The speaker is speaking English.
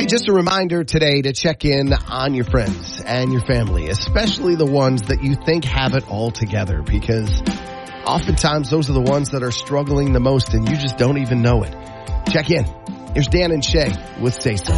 Hey, just a reminder today to check in on your friends and your family, especially the ones that you think have it all together, because oftentimes those are the ones that are struggling the most and you just don't even know it. Check in. Here's Dan and Shay with Say So.